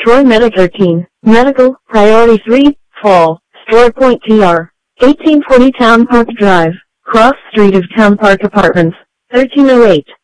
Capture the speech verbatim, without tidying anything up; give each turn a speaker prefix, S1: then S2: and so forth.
S1: Troy Medic thirteen, Medical, Priority three, Fall, Store Point T R, eighteen forty Town Park Drive, Cross Street of Town Park Apartments, thirteen oh eight.